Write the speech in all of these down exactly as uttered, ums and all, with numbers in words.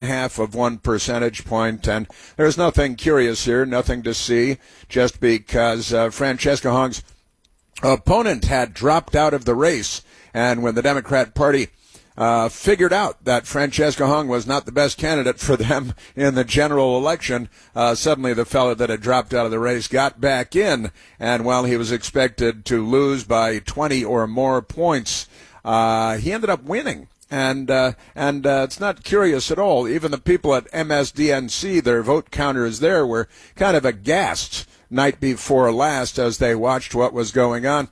half of one percentage point. And there's nothing curious here, nothing to see, just because uh, Francesca Hong's opponent had dropped out of the race. And when the Democrat Party Uh, figured out that Francesca Hong was not the best candidate for them in the general election, uh, suddenly the fellow that had dropped out of the race got back in, and while he was expected to lose by twenty or more points, uh, he ended up winning. And uh, and uh, it's not curious at all. Even the people at M S D N C, their vote counters there, were kind of aghast night before last as they watched what was going on.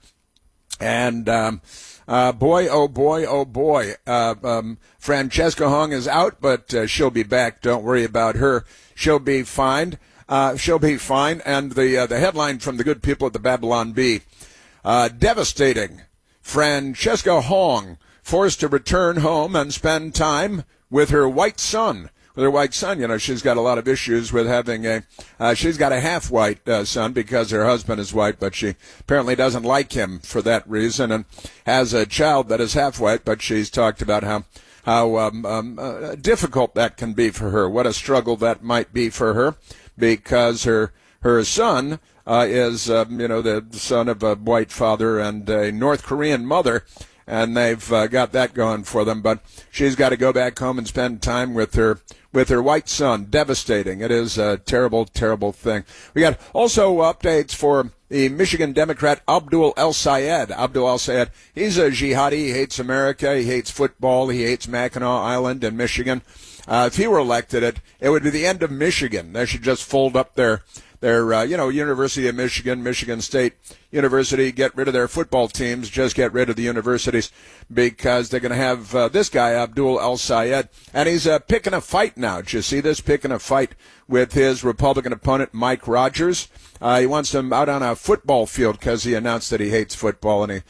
And um Uh, boy, oh boy, oh boy. Uh, um, Francesca Hong is out, but uh, she'll be back. Don't worry about her. She'll be fine. Uh, she'll be fine. And the uh, the headline from the good people at the Babylon Bee, uh, devastating. Francesca Hong forced to return home and spend time with her white son. With her white son, you know, she's got a lot of issues with having a, uh, she's got a half-white uh, son because her husband is white, but she apparently doesn't like him for that reason, and has a child that is half-white, but she's talked about how, how um, um, uh, difficult that can be for her, what a struggle that might be for her, because her, her son uh, is, um, you know, the son of a white father and a North Korean mother, and they've uh, got that going for them, but she's got to go back home and spend time with her with her white son. Devastating. It is a terrible, terrible thing. We got also updates for the Michigan Democrat Abdul El-Sayed. Abdul El-Sayed, he's a jihadi. He hates America. He hates football. He hates Mackinac Island in Michigan. Uh, if he were elected, it, it would be the end of Michigan. They should just fold up their Their, uh, you know, University of Michigan, Michigan State University, get rid of their football teams, just get rid of the universities, because they're going to have uh, this guy, Abdul El-Sayed, and he's uh, picking a fight now. Did you see this? Picking a fight with his Republican opponent, Mike Rogers. Uh, he wants him out on a football field because he announced that he hates football and he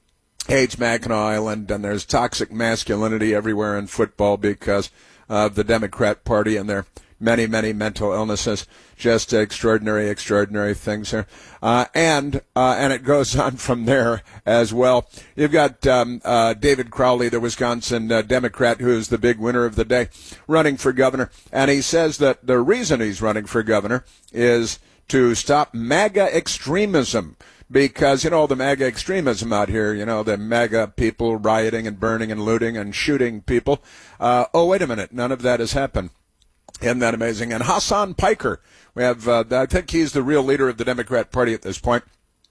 hates Mackinac Island, and there's toxic masculinity everywhere in football because of the Democrat Party and their many, many mental illnesses. Just extraordinary, extraordinary things here. Uh, and uh, and it goes on from there as well. You've got um, uh, David Crowley, the Wisconsin uh, Democrat, who's the big winner of the day, running for governor. And he says that the reason he's running for governor is to stop MAGA extremism. Because, you know, the MAGA extremism out here, you know, the MAGA people rioting and burning and looting and shooting people. Uh, oh, wait a minute. None of that has happened. Isn't that amazing? And Hassan Piker, we have, uh, I think he's the real leader of the Democrat Party at this point.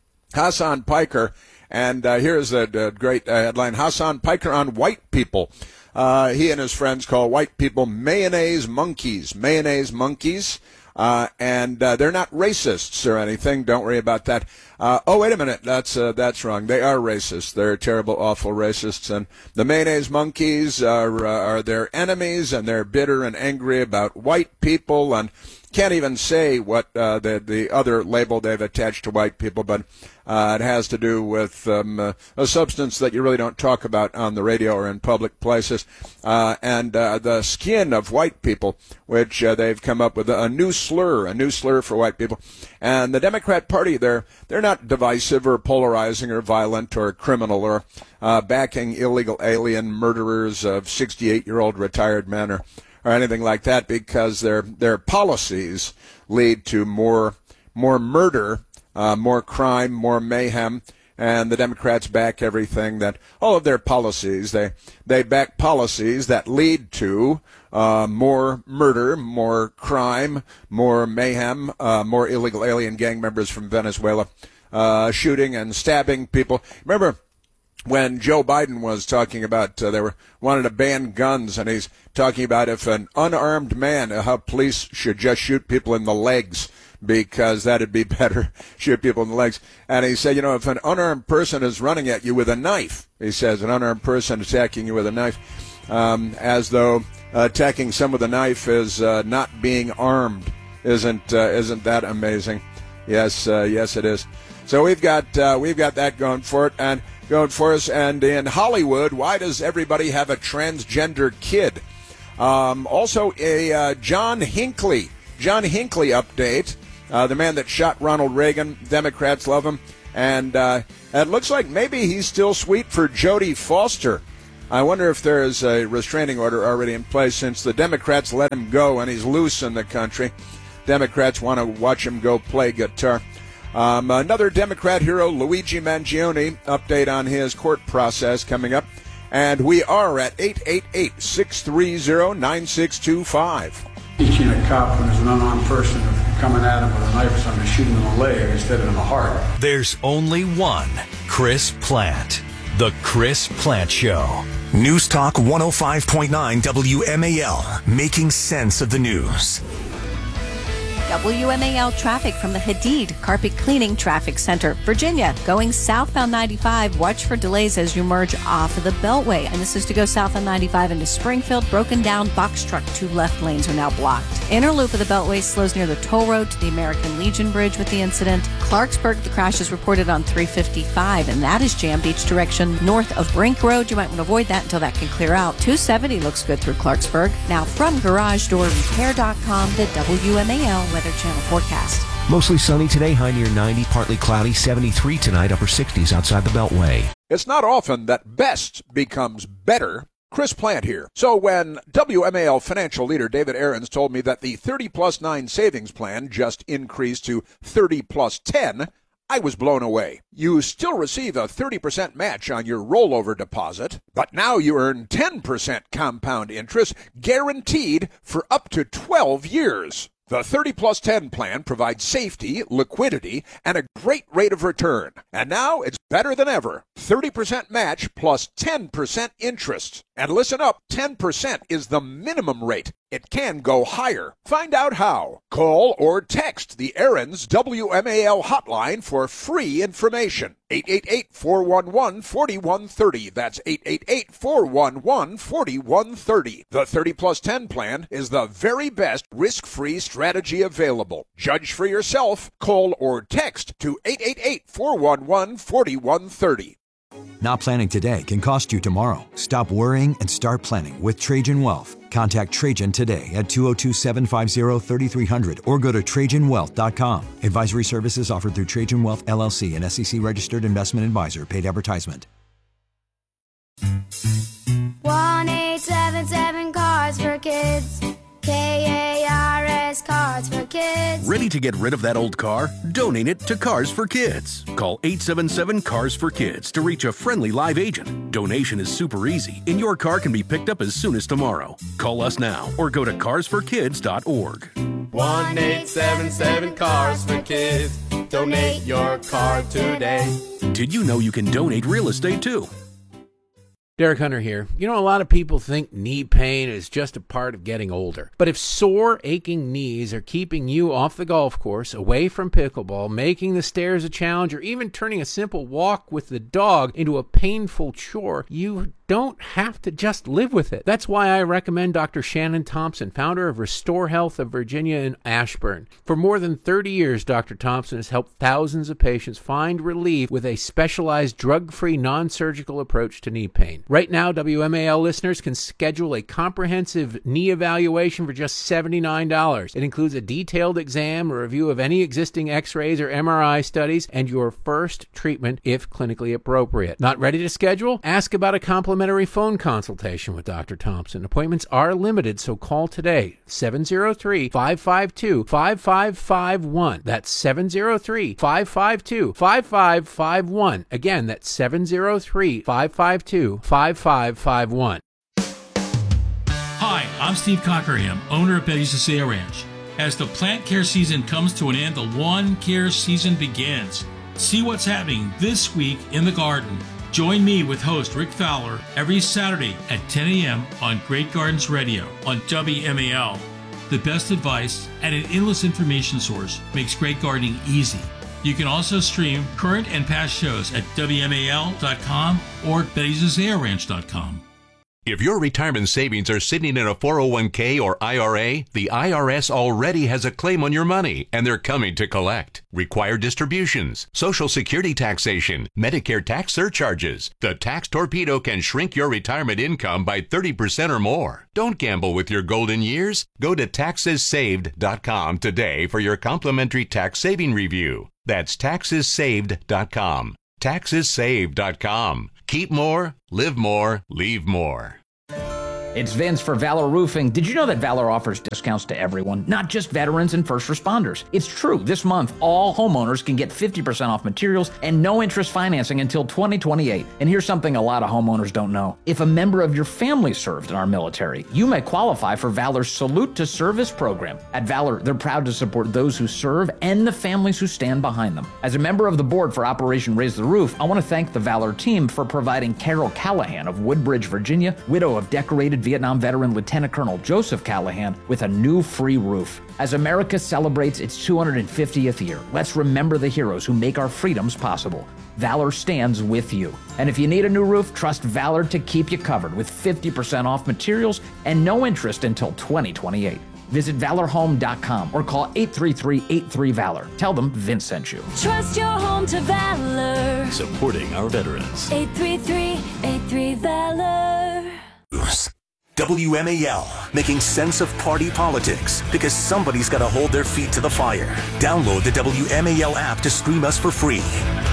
Hassan Piker, and uh, here's a, a great uh, headline, Hassan Piker on white people. Uh, he and his friends call white people mayonnaise monkeys, mayonnaise monkeys. Uh, and uh, they're not racists or anything. Don't worry about that. Uh, oh, wait a minute. That's uh, that's wrong. They are racist. They're terrible, awful racists. And the mayonnaise monkeys are uh, are their enemies, and they're bitter and angry about white people, and can't even say what uh, the the other label they've attached to white people, but uh, it has to do with um, uh, a substance that you really don't talk about on the radio or in public places, uh, and uh, the skin of white people, which uh, they've come up with a, a new slur, a new slur for white people. And the Democrat Party, they're they're not divisive or polarizing or violent or criminal or uh, backing illegal alien murderers of sixty-eight-year-old retired men or or anything like that, because their their policies lead to more more murder, uh, more crime, more mayhem, and the Democrats back everything that all of their policies. They they back policies that lead to uh, more murder, more crime, more mayhem, uh, more illegal alien gang members from Venezuela uh, shooting and stabbing people. Remember when Joe Biden was talking about uh, they were wanted to ban guns, and he's talking about if an unarmed man, uh, how police should just shoot people in the legs because that'd be better, shoot people in the legs. And he said, you know, if an unarmed person is running at you with a knife, he says, an unarmed person attacking you with a knife, um, as though uh, attacking someone with a knife is uh, not being armed. Isn't uh, isn't that amazing? Yes, uh, yes, it is. So we've got uh, we've got that going for it and going for us. And in Hollywood, why does everybody have a transgender kid? Um, also, a uh, John Hinckley, John Hinckley update. Uh, the man that shot Ronald Reagan. Democrats love him, and uh, it looks like maybe he's still sweet for Jodie Foster. I wonder if there is a restraining order already in place since the Democrats let him go and he's loose in the country. Democrats want to watch him go play guitar. Um, another Democrat hero, Luigi Mangione, update on his court process coming up. And we are at eight eight eight, six three zero, nine six two five. Teaching a cop when there's an unarmed person coming at him with a knife or something, shoot him in the leg instead of in the heart. There's only one Chris Plante. The Chris Plante Show. News Talk one oh five point nine W M A L, making sense of the news. W M A L traffic from the Hadid Carpet Cleaning Traffic Center. Virginia, going southbound ninety-five. Watch for delays as you merge off of the Beltway. And this is to go south on ninety-five into Springfield. Broken down box truck. Two left lanes are now blocked. Inner loop of the Beltway slows near the toll road to the American Legion Bridge with the incident. Clarksburg, the crash is reported on three fifty-five, and that is jammed each direction north of Brink Road. You might want to avoid that until that can clear out. two seventy looks good through Clarksburg. Now from garage door repair dot com, the W M A L Weather Channel forecast. Mostly sunny today, high near ninety, partly cloudy, seventy-three tonight, upper sixties outside the Beltway. It's not often that best becomes better. Chris Plante here. So when W M A L financial leader David Aarons told me that the thirty plus nine savings plan just increased to thirty plus ten, I was blown away. You still receive a thirty percent match on your rollover deposit, but now you earn ten percent compound interest guaranteed for up to twelve years. The thirty plus ten plan provides safety, liquidity, and a great rate of return. And now it's better than ever. thirty percent match plus ten percent interest. And listen up, ten percent is the minimum rate. It can go higher. Find out how. Call or text the Aarons W M A L hotline for free information. eight eight eight, four one one, four one three zero. That's eight eight eight, four one one, four one three zero. The thirty plus ten plan is the very best risk-free strategy available. Judge for yourself. Call or text to eight eight eight, four one one, four one three zero. Not planning today can cost you tomorrow. Stop worrying and start planning with Trajan Wealth. Contact Trajan today at two oh two, seven five zero, three three zero zero or go to Trajan Wealth dot com. Advisory services offered through Trajan Wealth, L L C, an S E C-registered investment advisor. Paid advertisement. one eight seven seven Cars for Kids. K A R S Cars for Kids. Ready to get rid of that old car? Donate it to Cars for Kids. Call eight seven seven, Cars for Kids to reach a friendly live agent. Donation is super easy, and your car can be picked up as soon as tomorrow. Call us now or go to cars for kids dot org. one eight seven seven Cars for Kids. Donate your car today. Did you know you can donate real estate too? Derek Hunter here. You know, a lot of people think knee pain is just a part of getting older. But if sore, aching knees are keeping you off the golf course, away from pickleball, making the stairs a challenge, or even turning a simple walk with the dog into a painful chore, you don't have to just live with it. That's why I recommend Doctor Shannon Thompson, founder of Restore Health of Virginia in Ashburn. For more than thirty years, Doctor Thompson has helped thousands of patients find relief with a specialized drug-free, non-surgical approach to knee pain. Right now, W M A L listeners can schedule a comprehensive knee evaluation for just seventy-nine dollars. It includes a detailed exam, a review of any existing x-rays or M R I studies, and your first treatment if clinically appropriate. Not ready to schedule? Ask about a complimentary phone consultation with Doctor Thompson. Appointments are limited, so call today, seven oh three, five five two, five five five one. That's seven oh three, five five two, five five five one. Again, that's seven oh three, five five two, five five five one. Hi, I'm Steve Cockerham, owner of Betty's Isaiah Ranch. As the plant care season comes to an end, the lawn care season begins. See what's happening this week in the garden. Join me with host Rick Fowler every Saturday at ten a.m. on Great Gardens Radio on W M A L. The best advice and an endless information source makes great gardening easy. You can also stream current and past shows at W M A L dot com or Betty's Isaiah Ranch dot com. If your retirement savings are sitting in a four oh one k or I R A, the I R S already has a claim on your money, and they're coming to collect. Required distributions, Social Security taxation, Medicare tax surcharges. The tax torpedo can shrink your retirement income by thirty percent or more. Don't gamble with your golden years. Go to taxes saved dot com today for your complimentary tax saving review. That's taxes saved dot com. taxes saved dot com. Keep more, live more, leave more. It's Vince for Valor Roofing. Did you know that Valor offers discounts to everyone, not just veterans and first responders? It's true. This month, all homeowners can get fifty percent off materials and no interest financing until twenty twenty-eight. And here's something a lot of homeowners don't know. If a member of your family served in our military, you may qualify for Valor's Salute to Service program. At Valor, they're proud to support those who serve and the families who stand behind them. As a member of the board for Operation Raise the Roof, I want to thank the Valor team for providing Carol Callahan of Woodbridge, Virginia, widow of decorated Vietnam veteran Lieutenant Colonel Joseph Callahan, with a new free roof. As America celebrates its two hundred fiftieth year, let's remember the heroes who make our freedoms possible. Valor stands with you. And if you need a new roof, trust Valor to keep you covered with fifty percent off materials and no interest until twenty twenty-eight. Visit valor home dot com or call eight three three, eight three, VALOR. Tell them Vince sent you. Trust your home to Valor. Supporting our veterans. eight three three, eight three, VALOR. W M A L, making sense of party politics, because somebody's got to hold their feet to the fire. Download the W M A L app to stream us for free.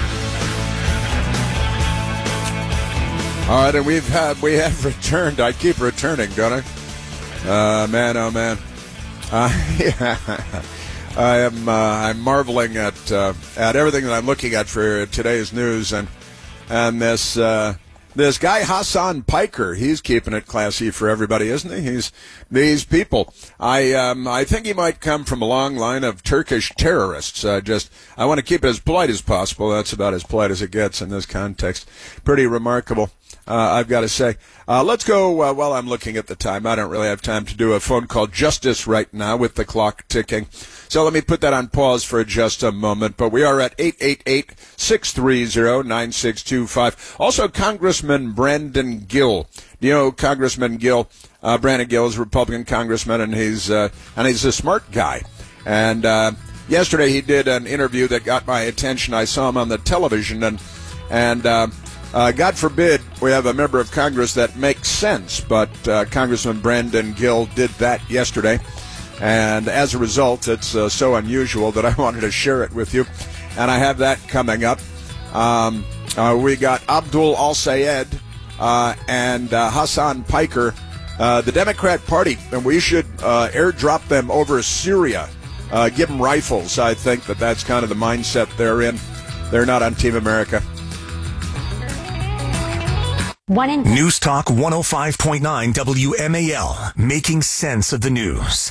All right, and we've had we have returned. I keep returning, don't I? Uh, man, oh man. Uh, yeah. I am uh, I'm marveling at uh, at everything that I'm looking at for today's news, and and this. Uh, This guy, Hassan Piker, he's keeping it classy for everybody, isn't he? He's these people. I um, I think he might come from a long line of Turkish terrorists. Uh, just I want to keep it as polite as possible. That's about as polite as it gets in this context. Pretty remarkable, uh, I've got to say. Uh, let's go, uh, while I'm looking at the time, I don't really have time to do a phone call justice right now with the clock ticking. So let me put that on pause for just a moment. But we are at eight eight eight, six three zero, nine six two five. Also, Congressman Brandon Gill. You know, Congressman Gill, uh, Brandon Gill is a Republican congressman, and he's uh, and he's a smart guy. And uh, yesterday he did an interview that got my attention. I saw him on the television, and and uh, uh, God forbid we have a member of Congress that makes sense. But uh, Congressman Brandon Gill did that yesterday. And as a result, it's uh, so unusual that I wanted to share it with you. And I have that coming up. Um, uh, we got Abdul Al-Sayed uh, and uh, Hassan Piker, uh, the Democrat Party, and we should uh, airdrop them over Syria. Uh, give them rifles. I think that that's kind of the mindset they're in. They're not on Team America. One in News Talk one oh five point nine W M A L, making sense of the news.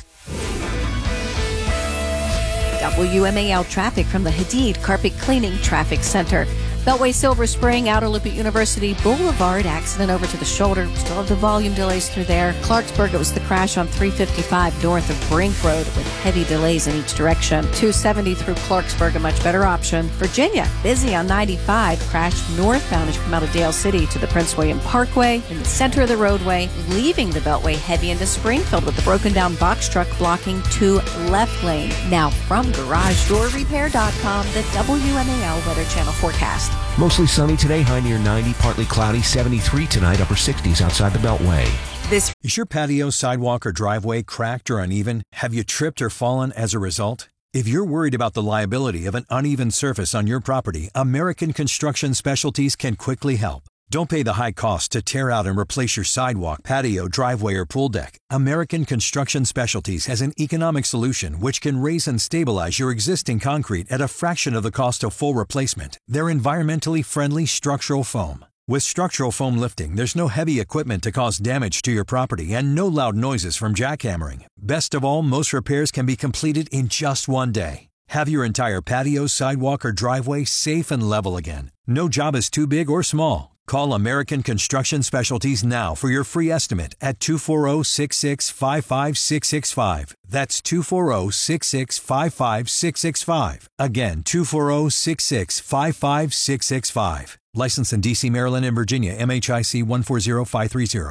W M A L traffic from the Hadid Carpet Cleaning Traffic Center. Beltway Silver Spring, Outer Loop at University Boulevard, accident over to the shoulder. Still have the volume delays through there. Clarksburg, it was the crash on three fifty-five north of Brink Road with heavy delays in each direction. two seventy through Clarksburg, a much better option. Virginia, busy on ninety-five, crashed northbound as you come out of Dale City to the Prince William Parkway. In the center of the roadway, leaving the Beltway heavy into Springfield with the broken down box truck blocking two left lane. Now from Garage Door Repair dot com, the W M A L Weather Channel forecast. Mostly sunny today, high near ninety, partly cloudy, seventy-three tonight, upper sixties outside the Beltway. This Is your patio, sidewalk, or driveway cracked or uneven? Have you tripped or fallen as a result? If you're worried about the liability of an uneven surface on your property, American Construction Specialties can quickly help. Don't pay the high cost to tear out and replace your sidewalk, patio, driveway, or pool deck. American Construction Specialties has an economic solution which can raise and stabilize your existing concrete at a fraction of the cost of full replacement. They're environmentally friendly structural foam. With structural foam lifting, there's no heavy equipment to cause damage to your property and no loud noises from jackhammering. Best of all, most repairs can be completed in just one day. Have your entire patio, sidewalk, or driveway safe and level again. No job is too big or small. Call American Construction Specialties now for your free estimate at two four zero, six six five five, six six five. That's two four zero, six six five five, six six five. Again, two four zero, six six five five, six six five. Licensed in D C, Maryland, and Virginia, M H I C one four zero five three zero.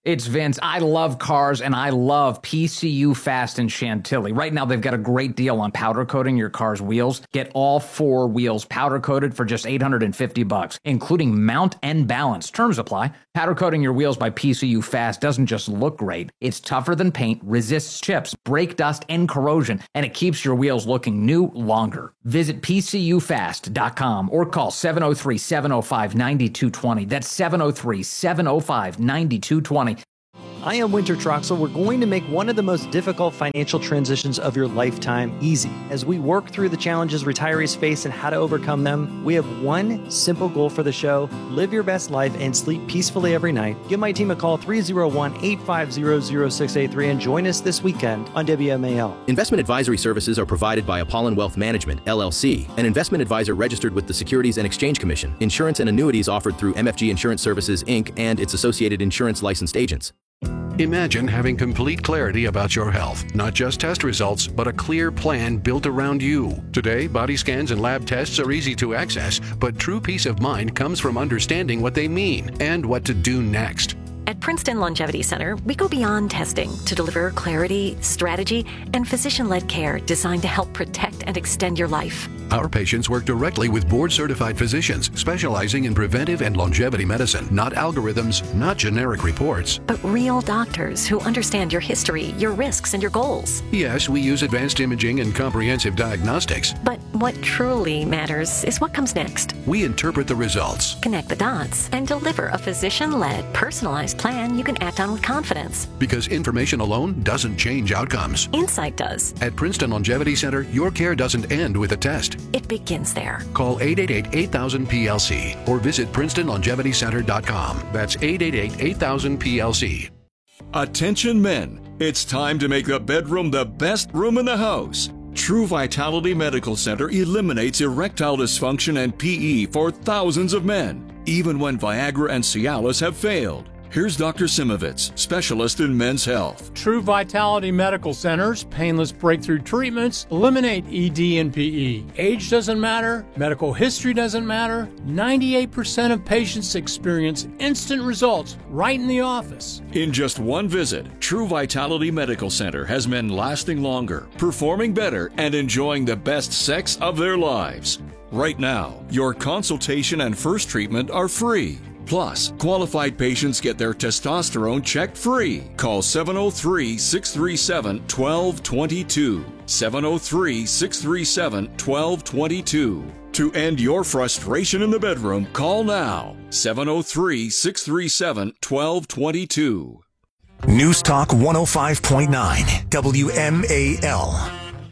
It's Vince. I love cars, and I love P C U Fast in Chantilly. Right now, they've got a great deal on powder coating your car's wheels. Get all four wheels powder coated for just eight hundred fifty bucks, including mount and balance. Terms apply. Powder coating your wheels by P C U Fast doesn't just look great. It's tougher than paint, resists chips, brake dust, and corrosion, and it keeps your wheels looking new longer. Visit P C U fast dot com or call seven oh three, seven oh five, nine two two oh. That's seven oh three, seven oh five, nine two two oh. I am Winter Troxel. We're going to make one of the most difficult financial transitions of your lifetime easy. As we work through the challenges retirees face and how to overcome them, we have one simple goal for the show: live your best life and sleep peacefully every night. Give my team a call, three oh one, eight five zero, zero six eight three, and join us this weekend on W M A L. Investment advisory services are provided by Apollon Wealth Management, L L C, an investment advisor registered with the Securities and Exchange Commission. Insurance and annuities offered through M F G Insurance Services, Incorporated and its associated insurance licensed agents. Imagine having complete clarity about your health, not just test results, but a clear plan built around you. Today, body scans and lab tests are easy to access, but true peace of mind comes from understanding what they mean and what to do next. At Princeton Longevity Center, we go beyond testing to deliver clarity, strategy, and physician-led care designed to help protect and extend your life. Our patients work directly with board-certified physicians specializing in preventive and longevity medicine, not algorithms, not generic reports. But real doctors who understand your history, your risks, and your goals. Yes, we use advanced imaging and comprehensive diagnostics. But what truly matters is what comes next. We interpret the results, connect the dots, and deliver a physician-led, personalized plan you can act on with confidence. Because information alone doesn't change outcomes. Insight does. At Princeton Longevity Center, your care doesn't end with a test. It begins there. Call eight eight eight, eight thousand, P L C or visit Princeton Longevity Center dot com. That's eight eight eight, eight thousand, P L C. Attention men, it's time to make the bedroom the best room in the house. True Vitality Medical Center eliminates erectile dysfunction and P E for thousands of men, even when Viagra and Cialis have failed. Here's Doctor Simovitz, specialist in men's health. True Vitality Medical Center's painless breakthrough treatments eliminate E D and P E. Age doesn't matter, medical history doesn't matter. ninety-eight percent of patients experience instant results right in the office. In just one visit, True Vitality Medical Center has men lasting longer, performing better, and enjoying the best sex of their lives. Right now, your consultation and first treatment are free. Plus, qualified patients get their testosterone checked free. Call seven oh three, six three seven, one two two two. seven oh three, six three seven, one two two two. To end your frustration in the bedroom, call now. seven oh three, six three seven, one two two two. News Talk one oh five point nine, W M A L.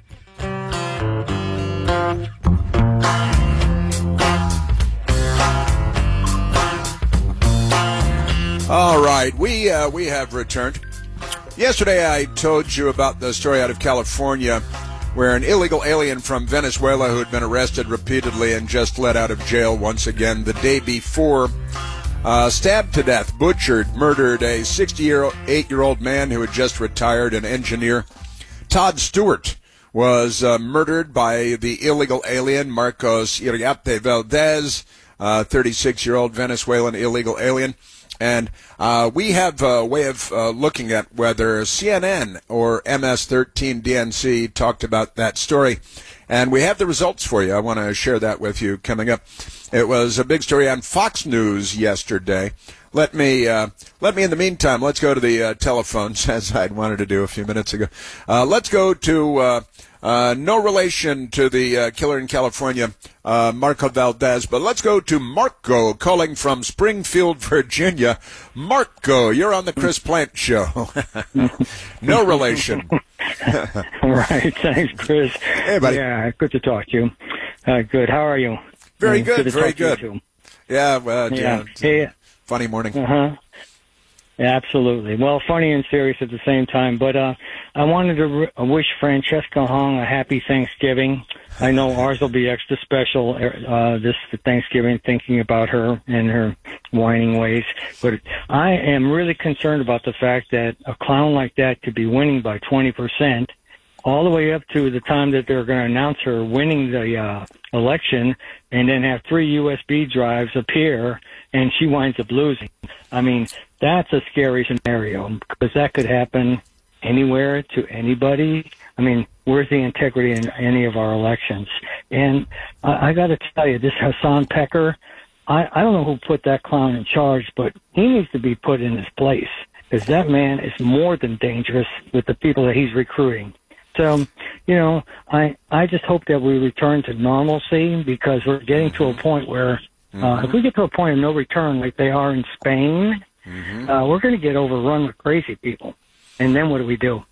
All right, we uh, we have returned. Yesterday I told you about the story out of California where an illegal alien from Venezuela who had been arrested repeatedly and just let out of jail once again the day before uh, stabbed to death, butchered, murdered a sixty-eight-year-old man who had just retired, an engineer. Todd Stewart was uh, murdered by the illegal alien Marcos Iriarte Valdez, uh, thirty-six-year-old Venezuelan illegal alien. And uh, we have a way of uh, looking at whether C N N or M S thirteen D N C talked about that story. And we have the results for you. I want to share that with you coming up. It was a big story on Fox News yesterday. Let me, uh, let me in the meantime, let's go to the uh, telephones, as I'd wanted to do a few minutes ago. Uh, let's go to, uh, uh, no relation to the uh, killer in California, uh, Marco Valdez, but let's go to Marco calling from Springfield, Virginia. Marco, you're on the Chris Plant Show. No relation. Right, thanks, Chris. Hey, buddy. Yeah, good to talk to you. Uh, good, how are you? Very uh, good, good very good. Yeah, well, yeah. yeah. Hey, funny morning. Uh-huh. Yeah, absolutely. Well, funny and serious at the same time. But uh, I wanted to re- wish Francesca Hong a happy Thanksgiving. I know ours will be extra special uh, this Thanksgiving, thinking about her and her whining ways. But I am really concerned about the fact that a clown like that could be winning by twenty percent all the way up to the time that they're going to announce her winning the uh, election, and then have three U S B drives appear and she winds up losing. I mean, that's a scary scenario because that could happen anywhere to anybody. I mean, where's the integrity in any of our elections? And I, I got to tell you, this Hassan Pecker, I, I don't know who put that clown in charge, but he needs to be put in his place because that man is more than dangerous with the people that he's recruiting. So, you know, I I just hope that we return to normalcy because we're getting to a point where uh, mm-hmm. if we get to a point of no return like they are in Spain, mm-hmm. uh, we're going to get overrun with crazy people. And then what do we do?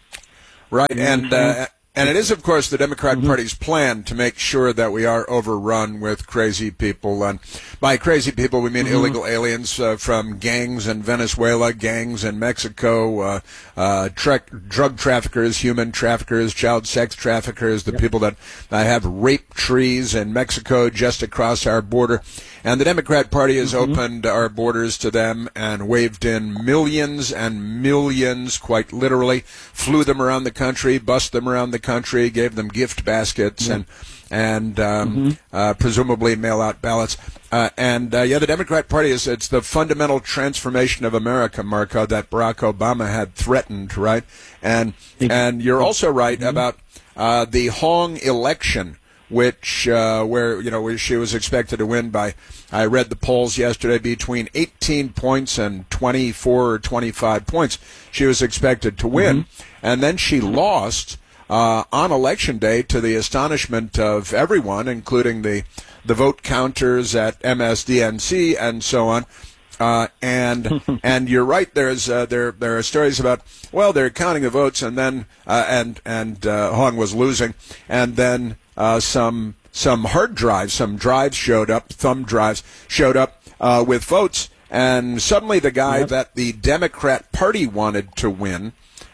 Right, and uh, and it is, of course, the Democrat Mm-hmm. Party's plan to make sure that we are overrun with crazy people. And by crazy people, we mean Mhm. illegal aliens uh, from gangs in Venezuela, gangs in Mexico, uh, uh, tra- drug traffickers, human traffickers, child sex traffickers, the people that uh, have rape trees in Mexico just across our border. And the Democrat Party has Mhm. opened our borders to them and waved in millions and millions, quite literally, flew them around the country, bussed them around the country, gave them gift baskets, Yeah. and and um, Mhm. uh, presumably mail-out ballots. Uh, and uh, yeah, the Democrat Party is it's the fundamental transformation of America, Marco, that Barack Obama had threatened, right? And and you're also right Mhm. about uh, the Hong election, which uh, where you know where she was expected to win by, I read the polls yesterday, between eighteen points and twenty-four or twenty-five points. She was expected to win, and then she lost uh, on election day to the astonishment of everyone, including the the vote counters at M S D N C and so on. Uh, and and you're right. There's uh, there there are stories about well they're counting the votes and then uh, and and uh, Hong was losing and then uh, some some hard drives, some drives showed up, thumb drives showed up uh, with votes, and suddenly the guy Yep. that the Democrat Party wanted to win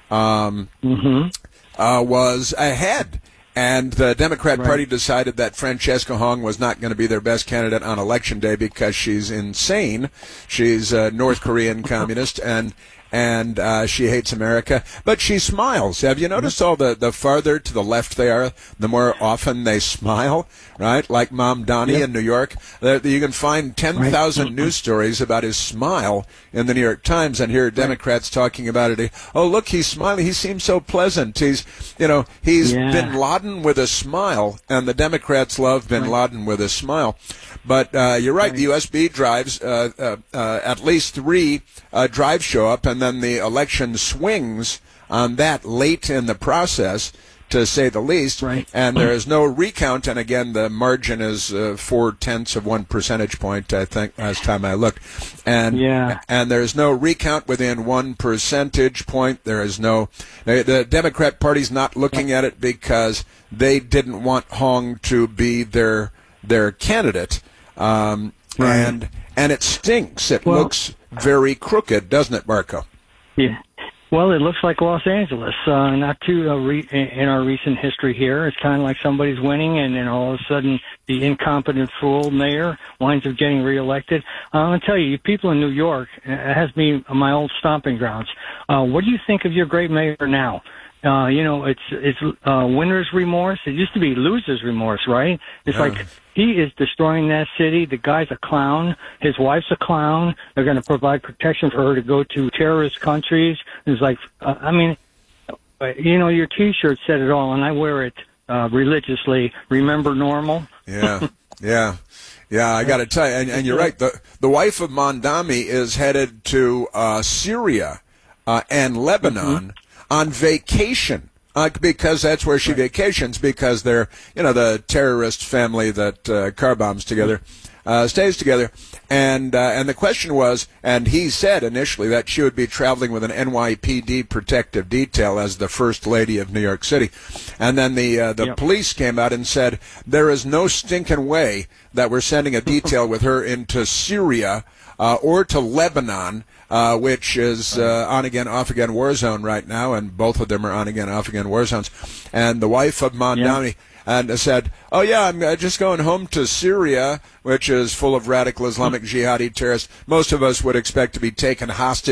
um, Mhm. uh, was ahead. And the Democrat Right. Party decided that Francesca Hong was not going to be their best candidate on Election Day because she's insane. She's a North Korean communist, and and uh, she hates America. But she smiles. Have you noticed all the, the farther to the left they are, the more often they smile, right? Like Mom Donnie Yep. in New York. There- You can find ten thousand news stories about his smile in the New York Times, and here are Democrats talking about it. Oh, look, he's smiling. He seems so pleasant. He's, you know, he's Yeah. Bin Laden with a smile, and the Democrats love Bin Laden with a smile. But uh, you're right, the U S B drives, uh, uh, uh, at least three uh, drives show up, and then the election swings on that late in the process, to say the least. Right. And there is no recount, and again, the margin is uh, four-tenths of one percentage point, I think, last time I looked. And Yeah. and there's no recount within one percentage point. There is no... The, the Democrat Party's not looking at it because they didn't want Hong to be their their candidate. Um, Right. And and it stinks. It Well- looks very crooked, doesn't it, Marco? Yeah. Well, it looks like Los Angeles. Uh, not too uh, re- in our recent history here. It's kind of like somebody's winning, and then all of a sudden, the incompetent fool mayor winds up getting reelected. Uh, I'm gonna tell you, you people in New York, it has been my old stomping grounds. Uh, what do you think of your great mayor now? Uh, you know, it's it's uh, winner's remorse. It used to be loser's remorse, right? It's Yeah. like he is destroying that city. The guy's a clown. His wife's a clown. They're going to provide protection for her to go to terrorist countries. It's like, uh, I mean, uh, you know, your T-shirt said it all, and I wear it uh, religiously. Remember normal? Yeah, yeah, yeah. I got to tell you, and, and you're right. The the wife of Mondami is headed to uh, Syria uh, and Lebanon on vacation. Uh, because that's where she vacations, because they're, you know, the terrorist family that uh, car bombs together, uh, stays together. And uh, and the question was, and he said initially that she would be traveling with an N Y P D protective detail as the First Lady of New York City. And then the uh, the Yep. police came out and said, there is no stinking way that we're sending a detail with her into Syria uh, or to Lebanon, Uh, which is uh, on-again, off-again war zone right now, and both of them are on-again, off-again war zones. And the wife of Mondami and said, oh, yeah, I'm uh, just going home to Syria, which is full of radical Islamic jihadi terrorists. Most of us would expect to be taken hostage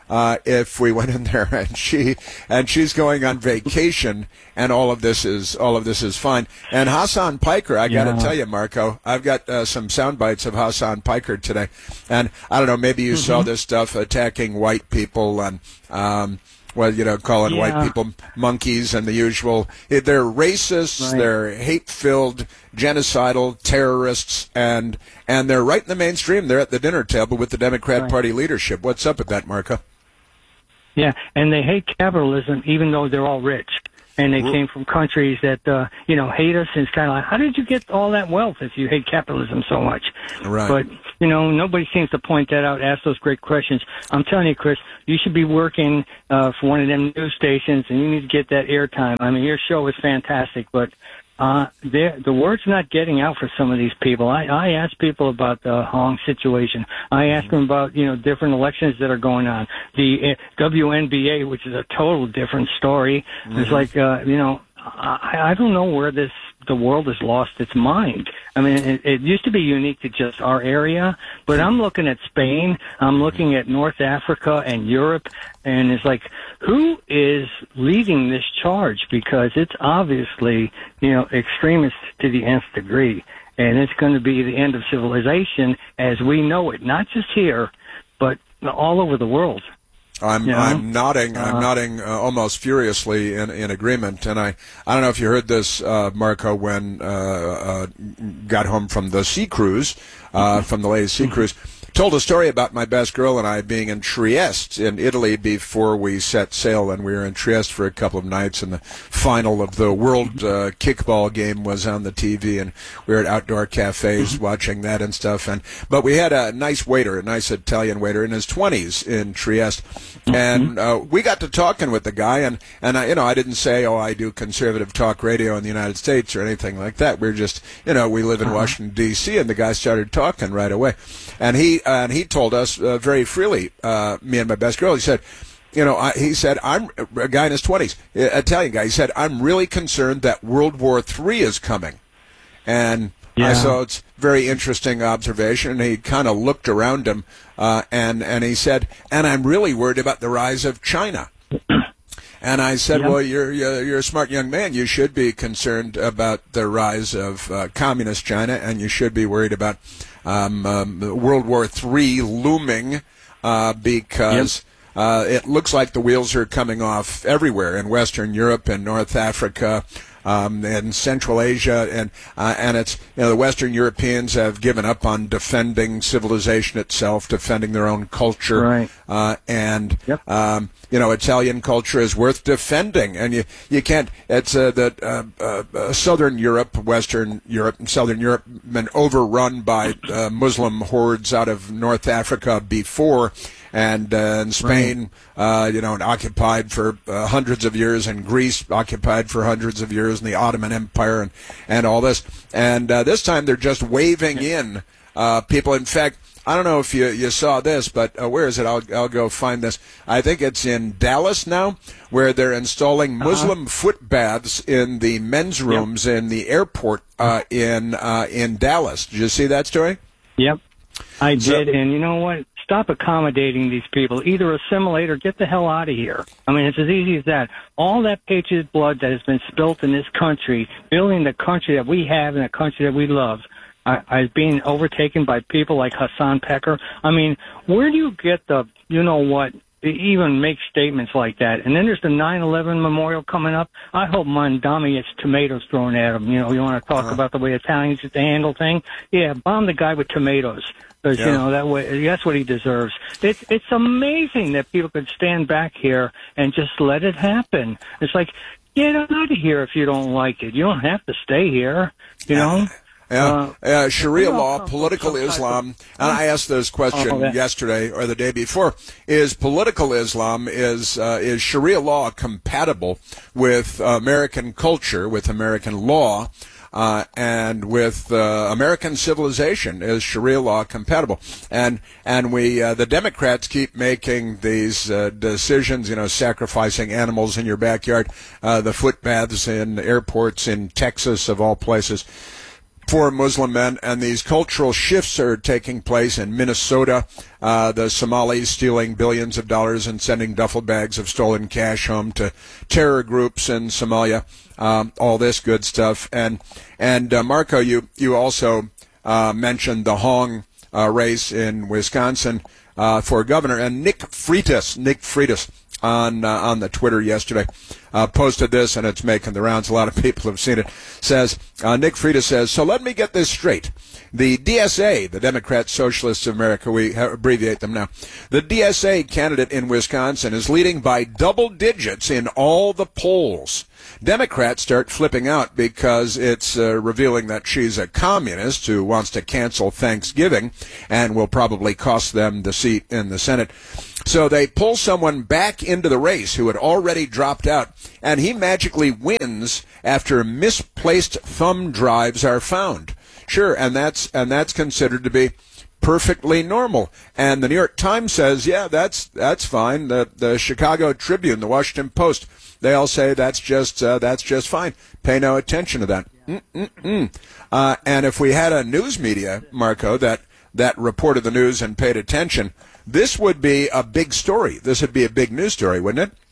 uh, if we went in there and she and she's going on vacation and all of this is all of this is fine. And Hassan Piker, I got to Yeah. tell you, Marco, I've got uh, some sound bites of Hassan Piker today, and I don't know, maybe you saw this stuff attacking white people and. Um, Well, you know, calling Yeah. white people monkeys and the usual. Eh, They're racists, Right. they're hate-filled, genocidal terrorists, and and they're right in the mainstream. They're at the dinner table with the Democrat Right. Party leadership. What's up with that, Marco? Yeah, and they hate capitalism even though they're all rich. And they came from countries that, uh, you know, hate us. And it's kind of like, how did you get all that wealth if you hate capitalism so much? Right. But, you know, nobody seems to point that out, ask those great questions. I'm telling you, Chris, you should be working uh, for one of them news stations, and you need to get that airtime. I mean, your show is fantastic, but uh, there- the word's not getting out for some of these people. I, I ask people about the Hong situation. I ask them about, you know, different elections that are going on. The uh, W N B A, which is a total different story. It's Mhm. like, uh, you know, I, I don't know where this the world has lost its mind. I mean, it, it used to be unique to just our area, but I'm looking at Spain, I'm looking at North Africa and Europe, and it's like, who is leading this charge? Because it's obviously, you know, extremist to the nth degree, and it's going to be the end of civilization as we know it, not just here, but all over the world. I'm You know? I'm nodding. I'm Uh, nodding uh, almost furiously in, in agreement. And I, I don't know if you heard this, uh, Marco, when uh, uh, got home from the sea cruise, uh, from the latest sea cruise. Told a story about my best girl and I being in Trieste in Italy before we set sail, and we were in Trieste for a couple of nights, and the final of the world uh, kickball game was on the T V, and we were at outdoor cafes watching that and stuff. And but we had a nice waiter, a nice Italian waiter in his twenties in Trieste, and uh, we got to talking with the guy, and and I, you know, I didn't say, oh, I do conservative talk radio in the United States or anything like that. We're just, you know, we live in Washington D C, and the guy started talking right away, and he. And he told us uh, very freely, uh, me and my best girl, he said, you know, I, he said, I'm a guy in his twenties, Italian guy. He said, I'm really concerned that World War Three is coming. And Yeah. I saw it's very interesting observation. And he kind of looked around him uh, and, and he said, and I'm really worried about the rise of China. And I said, Yeah. well, you're, you're you're a smart young man. You should be concerned about the rise of uh, communist China, and you should be worried about um, um, World War Three looming uh, because uh, it looks like the wheels are coming off everywhere in Western Europe and North Africa. Um, and Central Asia, and uh, and it's, you know, the Western Europeans have given up on defending civilization itself, defending their own culture, Right. uh, and um, you know, Italian culture is worth defending, and you you can't. It's uh, that uh, uh, uh, Southern Europe, Western Europe, and Southern Europe been overrun by uh, Muslim hordes out of North Africa before. And, uh, and Spain, uh, you know, and occupied for uh, hundreds of years, and Greece occupied for hundreds of years, and the Ottoman Empire, and, and all this. And uh, this time they're just waving in uh, people. In fact, I don't know if you, you saw this, but uh, where is it? I'll I'll go find this. I think it's in Dallas now, where they're installing Muslim uh-huh. foot baths in the men's rooms yep. in the airport uh, in uh, in Dallas. Did you see that story? Yep, I So- did. And you know what? Stop accommodating these people. Either assimilate or get the hell out of here. I mean, it's as easy as that. All that patriot blood that has been spilt in this country, building the country that we have and the country that we love, uh, is being overtaken by people like Hassan Piker. I mean, where do you get the, you know what, to even make statements like that? And then there's the nine eleven memorial coming up. I hope Mondami gets tomatoes thrown at him. You know, you want to talk uh-huh. about the way Italians used to handle things? Yeah, bomb the guy with tomatoes. Because, Yeah. you know, that way, that's what he deserves. It's, it's amazing that people could stand back here and just let it happen. It's like, get out of here if you don't like it. You don't have to stay here, you know? Yeah, Uh, uh, Sharia we all law, come from political some type Islam, of- and I asked this question Oh, that- yesterday or the day before: is political Islam is uh, is Sharia law compatible with American culture, with American law, uh, and with uh, American civilization? Is Sharia law compatible? And and we uh, the Democrats keep making these uh, decisions, you know, sacrificing animals in your backyard, uh, the foot baths in airports in Texas of all places. for Muslim men, and these cultural shifts are taking place in Minnesota. Uh, the Somalis stealing billions of dollars and sending duffel bags of stolen cash home to terror groups in Somalia. Um, all this good stuff. And and uh, Marco, you you also uh, mentioned the Hong uh, race in Wisconsin uh, for governor, and Nick Freitas, Nick Freitas on uh, on the Twitter yesterday uh, posted this, and it's making the rounds. A lot of people have seen it. Says uh, Nick Freitas says, so let me get this straight. The D S A, the Democrat Socialists of America, we abbreviate them now, the D S A candidate in Wisconsin is leading by double digits in all the polls. Democrats start flipping out because it's uh, revealing that she's a communist who wants to cancel Thanksgiving and will probably cost them the seat in the Senate. So they pull someone back into the race who had already dropped out, and he magically wins after misplaced thumb drives are found. Sure, and that's and that's considered to be perfectly normal. And the New York Times says, yeah, that's that's fine. The the Chicago Tribune, the Washington Post, they all say that's just uh, that's just fine. Pay no attention to that. Mm-mm-mm. Uh, and if we had a news media, Marco, that that reported the news and paid attention, this would be a big story. This would be a big news story, wouldn't it?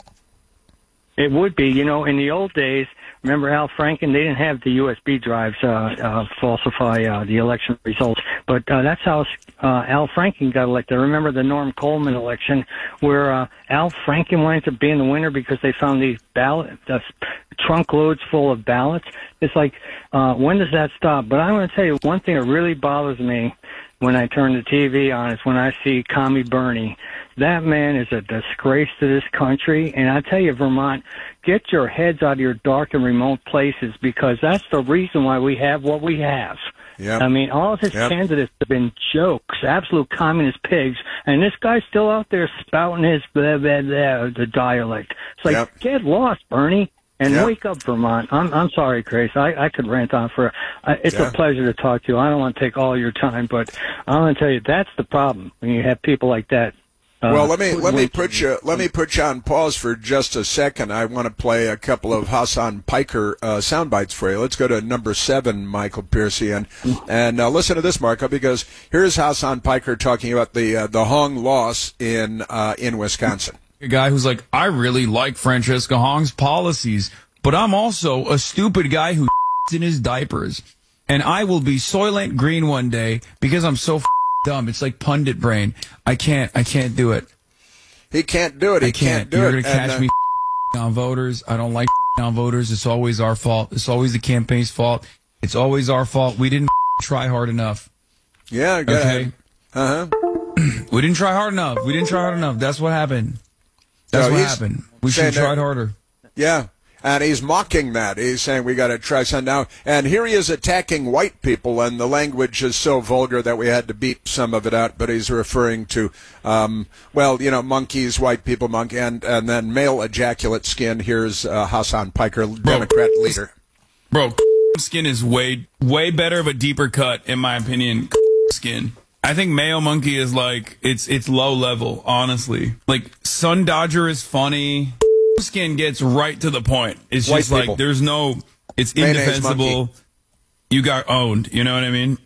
It would be. You know, in the old days, remember Al Franken? They didn't have the U S B drives uh, uh, falsify uh, the election results, but uh, that's how uh, Al Franken got elected. I remember the Norm Coleman election, where uh, Al Franken wanted to be in the winner because they found these ballot uh, trunk loads full of ballots. It's like, uh, when does that stop? But I'm going to tell you one thing that really bothers me when I turn the T V on is when I see Commie Bernie. That man is a disgrace to this country. And I tell you, Vermont, get your heads out of your dark and remote places, because that's the reason why we have what we have. Yep. I mean, all of his yep. candidates have been jokes, absolute communist pigs, and this guy's still out there spouting his blah, blah, blah, the dialect. It's like, yep. get lost, Bernie. And Yep. wake up, Vermont. I'm I'm sorry, Grace. I, I could rant on for. Uh, it's Yeah. a pleasure to talk to you. I don't want to take all your time, but I'm going to tell you that's the problem when you have people like that. Uh, Well, let me let me wait- put you let me put you on pause for just a second. I want to play a couple of Hassan Piker uh, sound bites for you. Let's go to number seven, Michael Piercy, and and uh, listen to this, Marco, because here's Hassan Piker talking about the uh, the Hong loss in uh, in Wisconsin. A guy who's like, I really like Francesca Hong's policies, but I'm also a stupid guy who in his diapers, and I will be Soylent Green one day because I'm so dumb. It's like pundit brain. I can't. I can't do it. He can't do it. He I can't. can't do You're it. gonna catch And, uh, me on voters. I don't like on voters. It's always our fault. It's always the campaign's fault. It's always our fault. We didn't try hard enough. Yeah. Go Okay. Uh huh. We didn't try hard enough. We didn't try hard enough. That's what happened. That's No, what he's happened. We should saying have tried that- harder. Yeah. And he's mocking that. He's saying we got to try something now. And here he is attacking white people, and the language is so vulgar that we had to beep some of it out. But he's referring to, um, well, you know, monkeys, white people, monkey, and and then male ejaculate skin. Here's uh, Hassan Piker, Democrat leader. Bro, skin is way, way better of a deeper cut, in my opinion. Skin. I think male monkey is like, it's it's low level, honestly. Like, Sun Dodger is funny. Skin gets right to the point. It's White just people. like, there's no, it's Mayonnaise indefensible. monkey. You got owned, you know what I mean?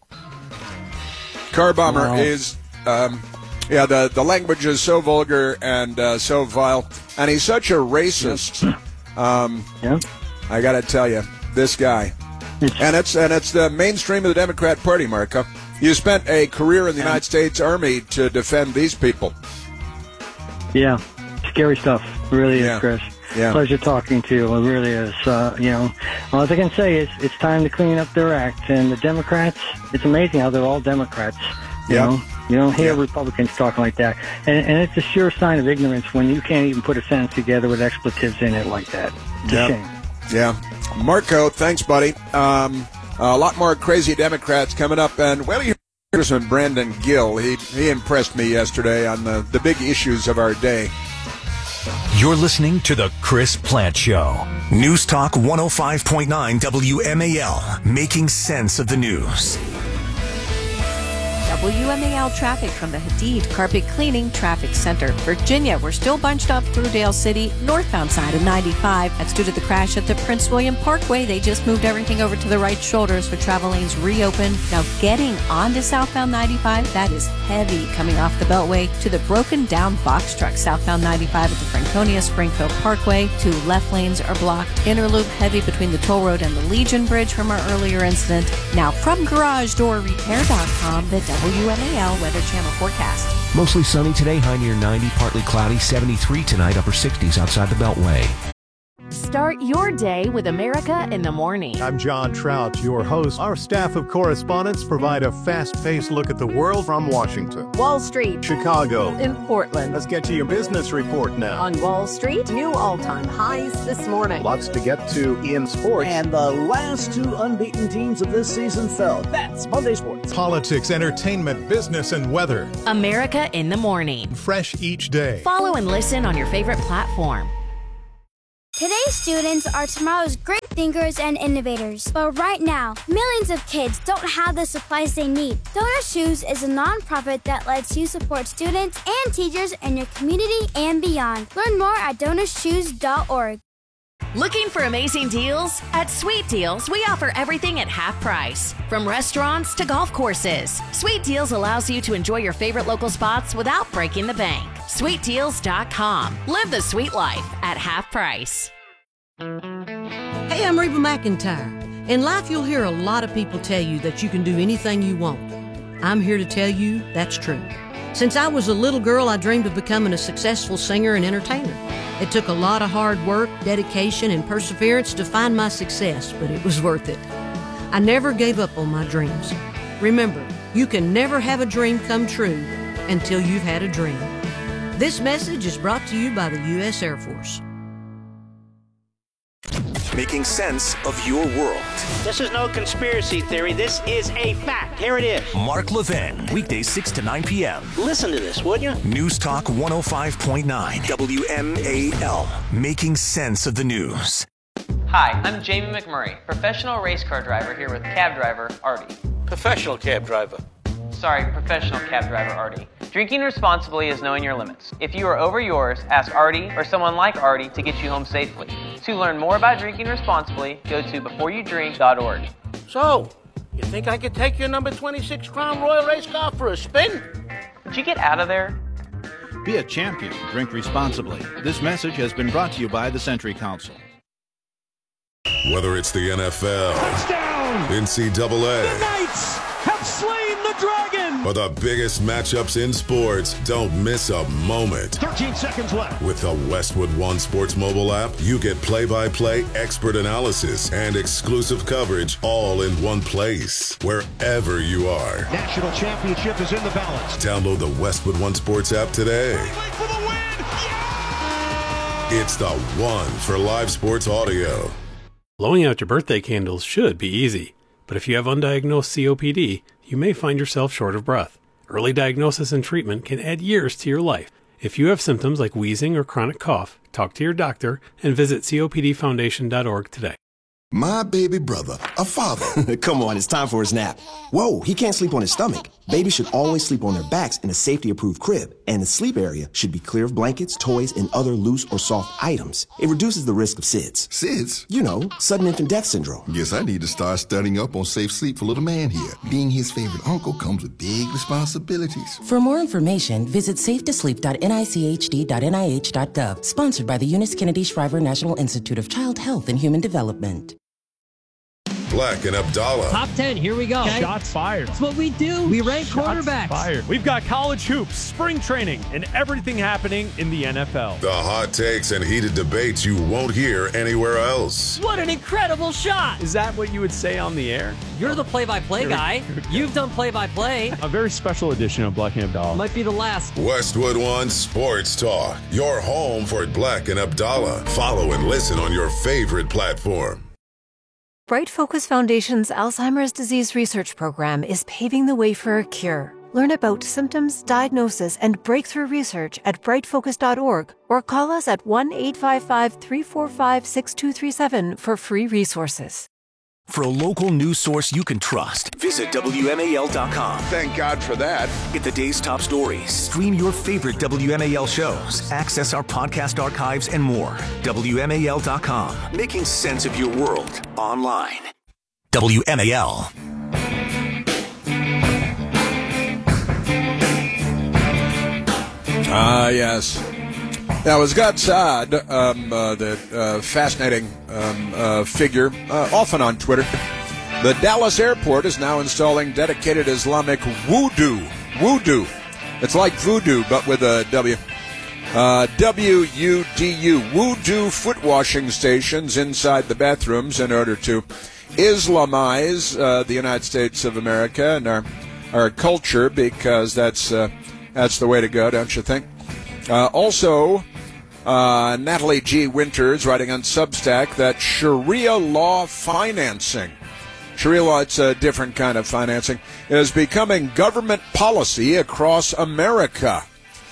Car bomber Wow. is, um, yeah, the, the language is so vulgar and uh, so vile, and he's such a racist. Um, yeah. I got to tell you, this guy, and it's and it's the mainstream of the Democrat Party, Marco. You spent a career in the United States Army to defend these people. Yeah, scary stuff. Really Yeah. is, Chris. Yeah. Pleasure talking to you. It really is. Uh, you know, all I can say is it's time to clean up their act. And the Democrats, it's amazing how they're all Democrats. You Yeah. know, you don't hear Yeah. Republicans talking like that. And, and it's a sure sign of ignorance when you can't even put a sentence together with expletives in it like that. It's Yeah. a shame. Yeah. Marco, thanks, buddy. Um, a lot more crazy Democrats coming up. And, well, here's from Brandon Gill. He, he impressed me yesterday on the, the big issues of our day. You're listening to The Chris Plant Show. News Talk one oh five point nine W M A L, making sense of the news. W M A L traffic from the Hadid Carpet Cleaning Traffic Center. Virginia, we're still bunched up through Dale City, northbound side of ninety-five. That's due to the crash at the Prince William Parkway. They just moved everything over to the right shoulder, so travel lanes reopened. Now getting onto southbound ninety-five, that is heavy coming off the Beltway to the broken down box truck southbound ninety-five at the Franconia Springfield Parkway. Two left lanes are blocked. Inner loop heavy between the toll road and the Legion Bridge from our earlier incident. Now from garage door repair dot com, the W M A L Weather Channel forecast. Mostly sunny today, high near ninety, partly cloudy, seventy-three tonight, upper sixties outside the Beltway. Start your day with America in the Morning. I'm John Trout, your host. Our staff of correspondents provide a fast-paced look at the world from Washington, Wall Street, Chicago, in Portland. Let's get to your business report now. On Wall Street, new all-time highs this morning. Lots to get to in sports. And the last two unbeaten teams of this season fell. That's Monday Sports. Politics, entertainment, business, and weather. America in the Morning. Fresh each day. Follow and listen on your favorite platform. Today's students are tomorrow's great thinkers and innovators. But right now, millions of kids don't have the supplies they need. Donor Shoes is a nonprofit that lets you support students and teachers in your community and beyond. Learn more at donor shoes dot org. Looking for amazing deals? At Sweet Deals, we offer everything at half price. From restaurants to golf courses, Sweet Deals allows you to enjoy your favorite local spots without breaking the bank. sweet deals dot com. Live the sweet life at half price. Hey, I'm Reba McEntire. In life, you'll hear a lot of people tell you that you can do anything you want. I'm here to tell you that's true. Since I was a little girl, I dreamed of becoming a successful singer and entertainer. It took a lot of hard work, dedication, and perseverance to find my success, but it was worth it. I never gave up on my dreams. Remember, you can never have a dream come true until you've had a dream. This message is brought to you by the U S Air Force. Making sense of your world. This is no conspiracy theory. This is a fact. Here it is. Mark Levin, weekdays six to nine p.m. Listen to this, would you? News Talk one oh five point nine, W M A L, making sense of the news. Hi, I'm Jamie McMurray, professional race car driver here with cab driver Artie. Professional cab driver. Sorry, professional cab driver Artie. Drinking responsibly is knowing your limits. If you are over yours, ask Artie or someone like Artie to get you home safely. To learn more about drinking responsibly, go to before you drink dot org. So, you think I could take your number twenty-six Crown Royal race car for a spin? Would you get out of there? Be a champion. Drink responsibly. This message has been brought to you by the Century Council. Whether it's the N F L, touchdown, N C double A, the Knights have slain the dragon, or the biggest matchups in sports, don't miss a moment. thirteen seconds left. With the Westwood One Sports mobile app, you get play-by-play, expert analysis, and exclusive coverage all in one place, wherever you are. National championship is in the balance. Download the Westwood One Sports app today. For the win. Yeah! It's the one for live sports audio. Blowing out your birthday candles should be easy, but if you have undiagnosed C O P D, you may find yourself short of breath. Early diagnosis and treatment can add years to your life. If you have symptoms like wheezing or chronic cough, talk to your doctor and visit C O P D foundation dot org today. My baby brother, a father. Come on, it's time for his nap. Whoa, he can't sleep on his stomach. Babies should always sleep on their backs in a safety-approved crib, and the sleep area should be clear of blankets, toys, and other loose or soft items. It reduces the risk of S I D S. S I D S? You know, sudden infant death syndrome. Guess I need to start studying up on safe sleep for little man here. Being his favorite uncle comes with big responsibilities. For more information, visit safe to sleep dot N I C H D dot N I H dot gov. Sponsored by the Eunice Kennedy Shriver National Institute of Child Health and Human Development. Black and Abdallah. Top ten, here we go. Okay. Shots fired. That's what we do. We rank Shots quarterbacks. Fired. We've got college hoops, spring training, and everything happening in the N F L. The hot takes and heated debates you won't hear anywhere else. What an incredible shot. Is that what you would say on the air? You're the play-by-play guy. You've done play-by-play. A very special edition of Black and Abdallah. Might be the last. Westwood One Sports Talk. Your home for Black and Abdallah. Follow and listen on your favorite platform. Bright Focus Foundation's Alzheimer's Disease Research Program is paving the way for a cure. Learn about symptoms, diagnosis, and breakthrough research at bright focus dot org or call us at one eight five five, three four five, six two three seven for free resources. For a local news source you can trust, visit W M A L dot com. Thank God for that. Get the day's top stories, stream your favorite W M A L shows, access our podcast archives, and more. W M A L dot com, making sense of your world online. W M A L. Ah, uh, yes. That was Gad Saad, um, uh, the uh, fascinating um, uh, figure, uh, often on Twitter. The Dallas airport is now installing dedicated Islamic wudu. Wudu. It's like voodoo, but with a W. Uh, W U D U. Wudu foot washing stations inside the bathrooms in order to Islamize uh, the United States of America and our our culture, because that's uh, that's the way to go, don't you think? Uh, also, uh, Natalie G. Winters writing on Substack that Sharia law financing, Sharia law, it's a different kind of financing, is becoming government policy across America.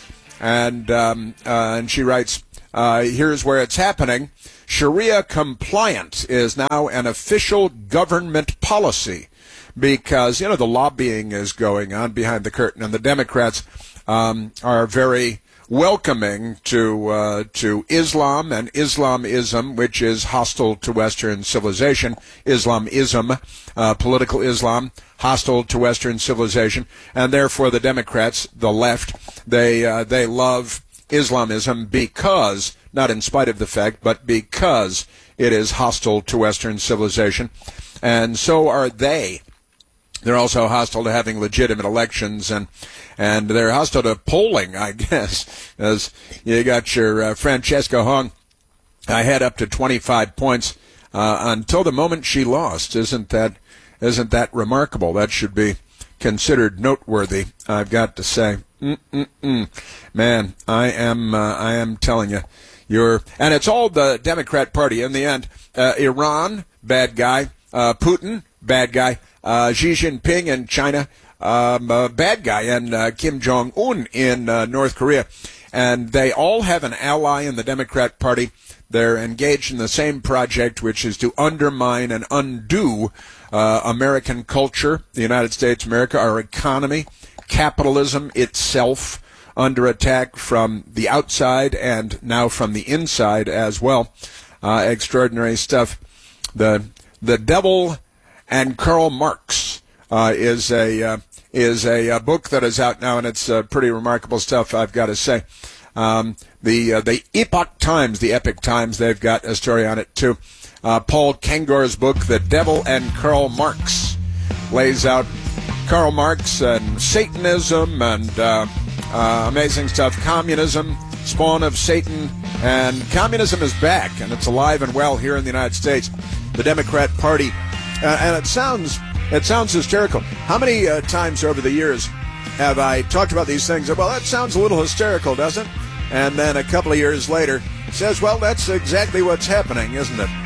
And um, uh, and she writes, uh, here's where it's happening. Sharia compliant is now an official government policy because, you know, the lobbying is going on behind the curtain, and the Democrats um, are very welcoming to uh, to Islam and Islamism, which is hostile to Western civilization. Islamism, uh, political Islam, hostile to Western civilization, and therefore the Democrats, the left, they uh, they love Islamism because, not in spite of the fact, but because it is hostile to Western civilization, and so are they. They're also hostile to having legitimate elections, and and they're hostile to polling, I guess, as you got your uh, Francesca Hong ahead up to twenty-five points uh, until the moment she lost. Isn't that isn't that remarkable? That should be considered noteworthy, I've got to say. Mm-mm-mm. Man, I am uh, I am telling you, you're, and it's all the Democrat Party in the end. Uh, Iran, bad guy. Uh, Putin, bad guy. Uh, Xi Jinping in China, um, uh, bad guy, and uh, Kim Jong-un in uh, North Korea. And they all have an ally in the Democrat Party. They're engaged in the same project, which is to undermine and undo uh, American culture, the United States of America, our economy, capitalism itself, under attack from the outside and now from the inside as well. Uh, extraordinary stuff. The the devil and Karl Marx uh, is a uh, is a, a book that is out now, and it's uh, pretty remarkable stuff, I've got to say. Um, the uh, the Epoch Times, the Epic Times, they've got a story on it too. Uh, Paul Kengor's book, The Devil and Karl Marx, lays out Karl Marx and Satanism and uh, uh, amazing stuff. Communism, spawn of Satan, and communism is back, and it's alive and well here in the United States. The Democrat Party. Uh, and it sounds it sounds hysterical. How many uh, times over the years have I talked about these things? Well, that sounds a little hysterical, doesn't it? And then a couple of years later, it says, well, that's exactly what's happening, isn't it?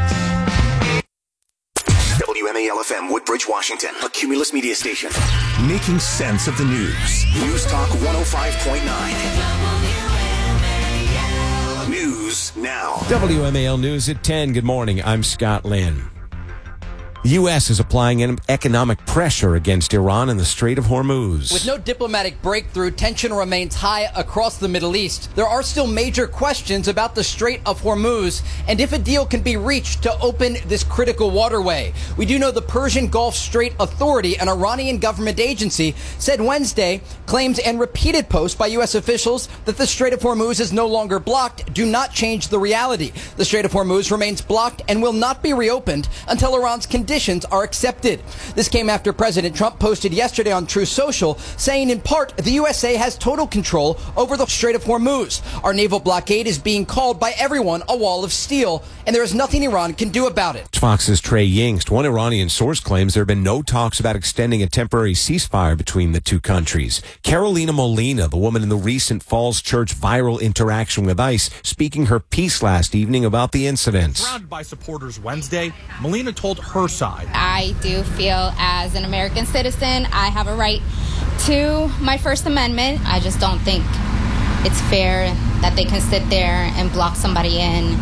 W M A L F M, Woodbridge, Washington, a Cumulus media station. Making sense of the news. News Talk one oh five point nine. News now. W M A L News at ten. Good morning. I'm Scott Lynn. The U S is applying economic pressure against Iran in the Strait of Hormuz. With no diplomatic breakthrough, tension remains high across the Middle East. There are still major questions about the Strait of Hormuz and if a deal can be reached to open this critical waterway. We do know the Persian Gulf Strait Authority, an Iranian government agency, said Wednesday claims and repeated posts by U S officials that the Strait of Hormuz is no longer blocked do not change the reality. The Strait of Hormuz remains blocked and will not be reopened until Iran's conditions are accepted. This came after President Trump posted yesterday on Truth Social saying in part the U S A has total control over the Strait of Hormuz. Our naval blockade is being called by everyone a wall of steel, and there is nothing Iran can do about it. Fox's Trey Yingst. One Iranian source claims there have been no talks about extending a temporary ceasefire between the two countries. Carolina Molina, the woman in the recent Falls Church viral interaction with ICE, speaking her piece last evening about the incident. Surrounded by supporters Wednesday, Molina told her side. I do feel as an American citizen, I have a right to my First Amendment. I just don't think it's fair that they can sit there and block somebody in and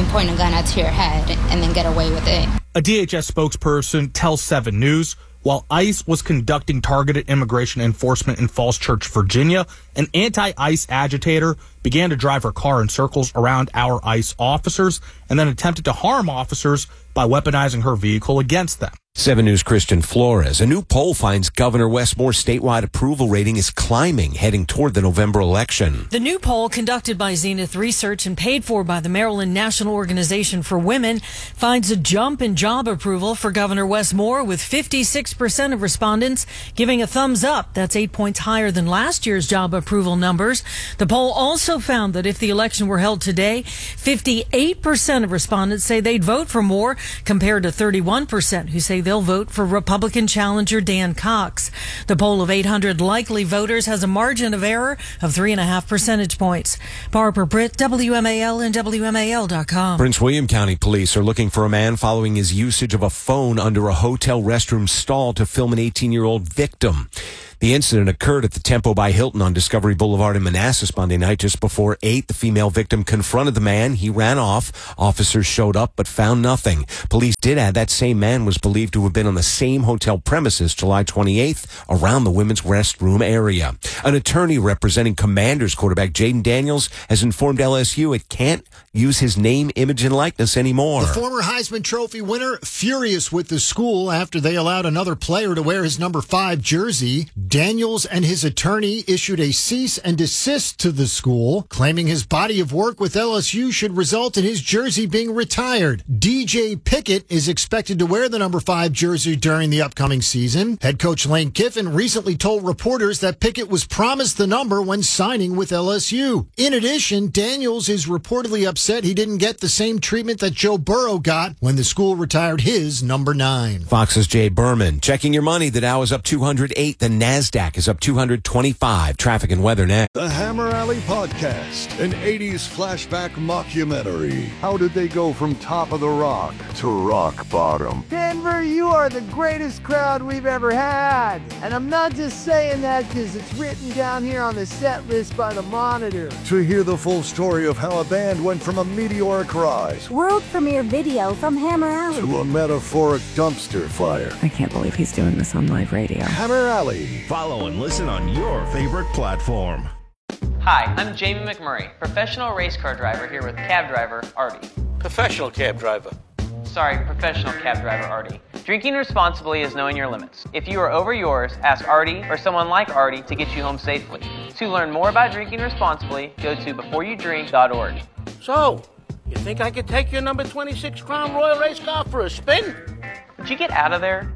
and point a gun out to your head and then get away with it. A D H S spokesperson tells seven News, while ICE was conducting targeted immigration enforcement in Falls Church, Virginia, an anti-ICE agitator began to drive her car in circles around our ICE officers and then attempted to harm officers by weaponizing her vehicle against them. seven News' Christian Flores. A new poll finds Governor Wes Moore's statewide approval rating is climbing, heading toward the November election. The new poll, conducted by Zenith Research and paid for by the Maryland National Organization for Women, finds a jump in job approval for Governor Wes Moore, with fifty-six percent of respondents giving a thumbs up. That's eight points higher than last year's job approval numbers. The poll also found that if the election were held today, fifty-eight percent of respondents say they'd vote for Moore, compared to thirty-one percent who say they'll vote for Republican challenger Dan Cox. The poll of eight hundred likely voters has a margin of error of three and a half percentage points. Barbara Britt, W M A L and W M A L dot com. Prince William County police are looking for a man following his usage of a phone under a hotel restroom stall to film an eighteen-year-old victim. The incident occurred at the Tempo by Hilton on Discovery Boulevard in Manassas Monday night just before eight. The female victim confronted the man. He ran off. Officers showed up but found nothing. Police did add that same man was believed to have been on the same hotel premises July twenty-eighth around the women's restroom area. An attorney representing Commanders quarterback Jaden Daniels has informed L S U it can't use his name, image, and likeness anymore. The former Heisman Trophy winner furious with the school after they allowed another player to wear his number five jersey. Daniels and his attorney issued a cease and desist to the school, claiming his body of work with L S U should result in his jersey being retired. D J Pickett is expected to wear the number five jersey during the upcoming season. Head coach Lane Kiffin recently told reporters that Pickett was promised the number when signing with L S U. In addition, Daniels is reportedly upset he didn't get the same treatment that Joe Burrow got when the school retired his number nine. Fox's Jay Berman. Checking your money, the Dow is up two hundred eight. The NASDAQ is up two hundred twenty-five. Traffic and weather next. The Hammer Alley Podcast, an eighties flashback mockumentary. How did they go from top of the rock to rock bottom? Denver, you are the greatest crowd we've ever had. And I'm not just saying that because it's written down here on the set list by the Monitor. To hear the full story of how a band went from a meteoric rise, world premiere video from Hammer Alley, to a metaphoric dumpster fire. I can't believe he's doing this on live radio. Hammer Alley. Follow and listen on your favorite platform. Hi, I'm Jamie McMurray, professional race car driver here with cab driver Artie. Professional cab driver. Sorry, professional cab driver Artie. Drinking responsibly is knowing your limits. If you are over yours, ask Artie or someone like Artie to get you home safely. To learn more about drinking responsibly, go to before you drink dot org. So, you think I could take your number twenty-six Crown Royal race car for a spin? Would you get out of there?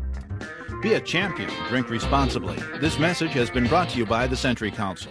Be a champion. Drink responsibly. This message has been brought to you by the Century Council.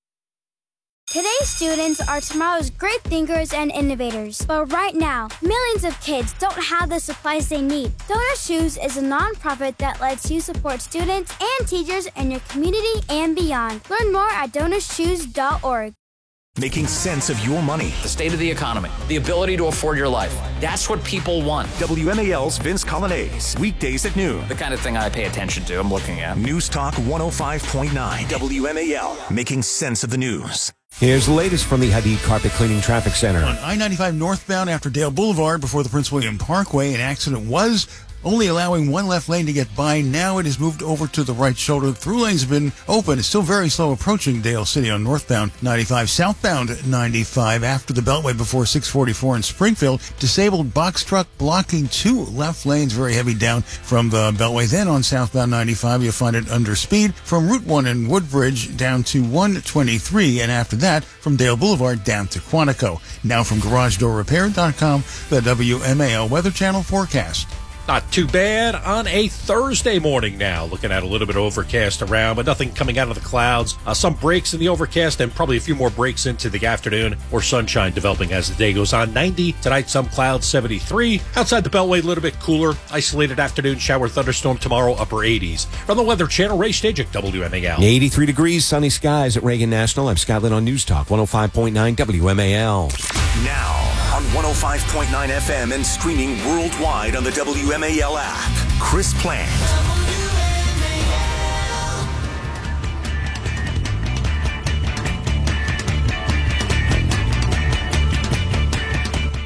Today's students are tomorrow's great thinkers and innovators. But right now, millions of kids don't have the supplies they need. Donor Shoes is a nonprofit that lets you support students and teachers in your community and beyond. Learn more at donor shoes dot org. Making sense of your money. The state of the economy. The ability to afford your life. That's what people want. W M A L's Vince Colonnese. Weekdays at noon. The kind of thing I pay attention to, I'm looking at. News Talk one oh five point nine. W M A L. Making sense of the news. Here's the latest from the Hadid Carpet Cleaning Traffic Center. On I ninety-five northbound after Dale Boulevard before the Prince William Parkway, an accident was only allowing one left lane to get by. Now it has moved over to the right shoulder. Through lanes have been open. It's still very slow approaching Dale City on northbound ninety-five. Southbound ninety-five after the Beltway before six forty-four in Springfield. Disabled box truck blocking two left lanes. Very heavy down from the Beltway. Then on southbound ninety-five, you'll find it under speed from Route one in Woodbridge down to one twenty-three. And after that, from Dale Boulevard down to Quantico. Now from garage door repair dot com, the W M A L Weather Channel forecast. Not too bad on a Thursday morning now. Looking at a little bit of overcast around, but nothing coming out of the clouds. Uh, some breaks in the overcast and probably a few more breaks into the afternoon or sunshine developing as the day goes on. ninety tonight, some clouds, seventy-three. Outside the Beltway, a little bit cooler. Isolated afternoon shower thunderstorm tomorrow, upper eighties. From the Weather Channel, Ray Stage at W M A L. eighty-three degrees, sunny skies at Reagan National. I'm Scott Lynn on News Talk one oh five point nine W M A L. Now on one oh five point nine F M and streaming worldwide on the W M A L app, Chris Plant.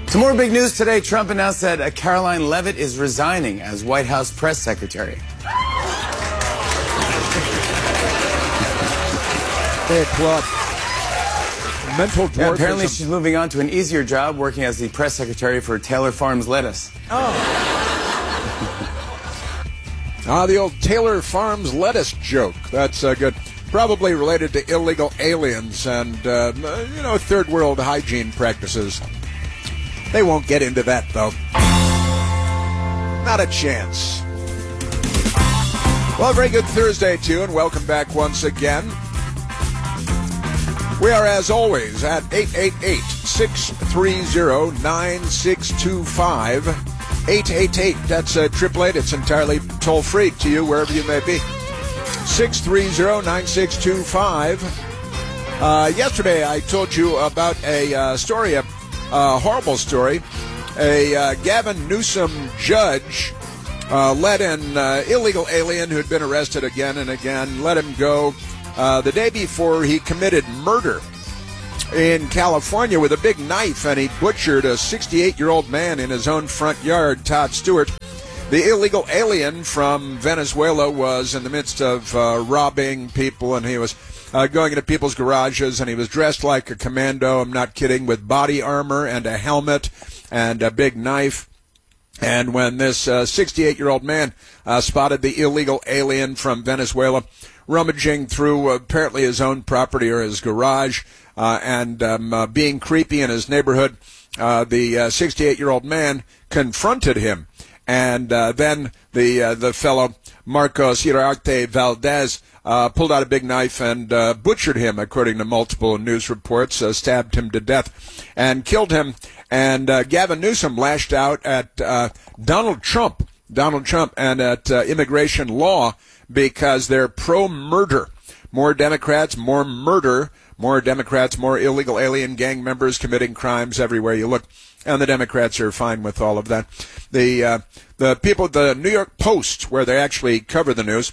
Some more big news today. Trump announced that uh, Caroline Leavitt is resigning as White House press secretary. Hey, Claude. Mental dwarfism. Yeah, apparently she's moving on to an easier job working as the press secretary for Taylor Farms Lettuce. Oh. Ah, the old Taylor Farms lettuce joke. That's uh, good. Probably related to illegal aliens and, uh, you know, third world hygiene practices. They won't get into that, though. Not a chance. Well, very good Thursday to you, and welcome back once again. We are, as always, at eight eight eight, six three zero, nine six two five. eight eight eight, that's uh, triple eight. It's entirely toll-free to you, wherever you may be. six three zero, nine six two five. Uh, yesterday, I told you about a uh, story, a uh, horrible story. A uh, Gavin Newsom judge uh, let an uh, illegal alien who had been arrested again and again, let him go uh, the day before he committed murder in California with a big knife, and he butchered a sixty-eight-year-old man in his own front yard, Todd Stewart. The illegal alien from Venezuela was in the midst of uh, robbing people, and he was uh, going into people's garages, and he was dressed like a commando, I'm not kidding, with body armor and a helmet and a big knife. And when this uh, sixty-eight-year-old man uh, spotted the illegal alien from Venezuela rummaging through uh, apparently his own property or his garage uh, and um, uh, being creepy in his neighborhood, uh, the uh, sixty-eight-year-old man confronted him. And uh, then the uh, the fellow, Marcos Iriarte Valdez, uh, pulled out a big knife and uh, butchered him, according to multiple news reports, uh, stabbed him to death and killed him. And uh, Gavin Newsom lashed out at uh, Donald Trump, Donald Trump, and at uh, immigration law because they're pro-murder. More Democrats, more murder. More Democrats, more illegal alien gang members committing crimes everywhere you look. And the Democrats are fine with all of that. The uh, the people at the New York Post, where they actually cover the news,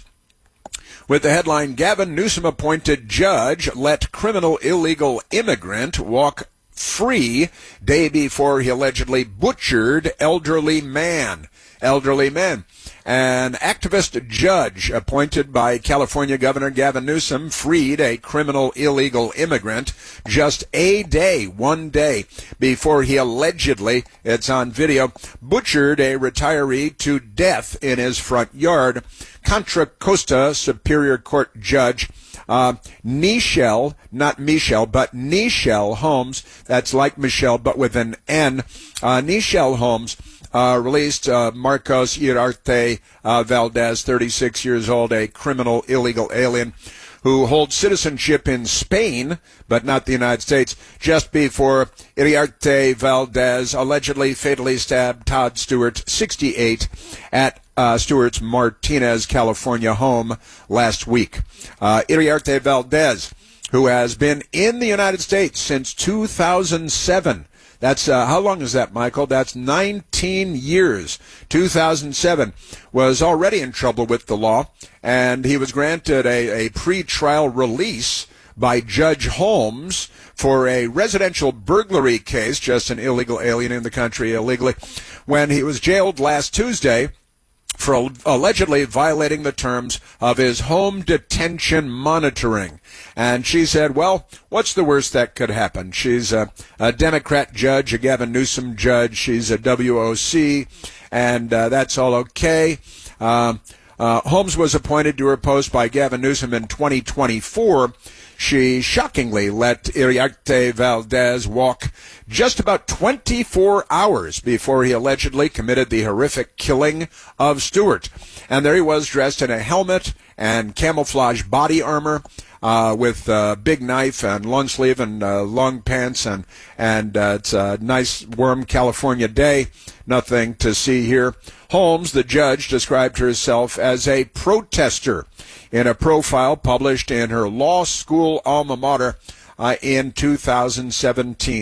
with the headline, Gavin Newsom appointed judge let criminal illegal immigrant walk free day before he allegedly butchered elderly man. Elderly man. An activist judge appointed by California Governor Gavin Newsom freed a criminal illegal immigrant just a day, one day, before he allegedly, it's on video, butchered a retiree to death in his front yard. Contra Costa Superior Court Judge uh, Nichelle, not Michelle, but Nichelle Holmes, that's like Michelle but with an N, uh, Nichelle Holmes, Uh, released uh, Marcos Iriarte uh, Valdez, thirty-six years old, a criminal illegal alien who holds citizenship in Spain, but not the United States, just before Iriarte Valdez allegedly fatally stabbed Todd Stewart, sixty-eight, at uh, Stewart's Martinez, California home last week. Uh, Iriarte Valdez, who has been in the United States since two thousand seven, That's, uh, how long is that, Michael? That's nineteen years. two thousand seven, was already in trouble with the law, and he was granted a, a pre-trial release by Judge Holmes for a residential burglary case, just an illegal alien in the country illegally, when he was jailed last Tuesday for allegedly violating the terms of his home detention monitoring. And she said, well, what's the worst that could happen? She's a, a Democrat judge, a Gavin Newsom judge. She's a W O C, and uh, that's all okay. Uh, uh, Holmes was appointed to her post by Gavin Newsom in twenty twenty-four. She shockingly let Iriarte Valdez walk just about twenty-four hours before he allegedly committed the horrific killing of Stewart. And there he was, dressed in a helmet and camouflage body armor, uh, with a big knife and long sleeve and uh, long pants, and and uh, it's a nice warm California day. Nothing to see here. Holmes, the judge, described herself as a protester in a profile published in her law school alma mater uh, in two thousand seventeen.